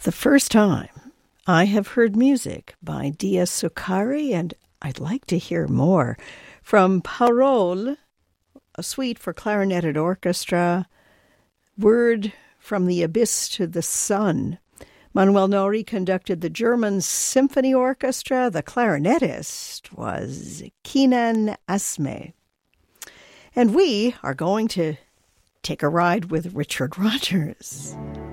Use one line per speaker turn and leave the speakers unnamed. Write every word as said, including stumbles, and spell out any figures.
The first time I have heard music by Dia Succari, and I'd like to hear more from Parole, a suite for clarinet orchestra, Word from the Abyss to the Sun. Manuel Nori conducted the German Symphony Orchestra. The clarinetist was Kenan Asme. And we are going to take a ride with Richard Rodgers.